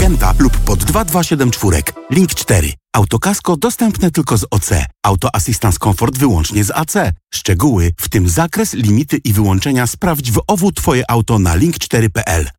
klienta lub pod 2274. Link 4. Autokasko dostępne tylko z OC. Auto Assistance Comfort wyłącznie z AC. Szczegóły, w tym zakres, limity i wyłączenia sprawdź w OWU Twoje auto na link4.pl.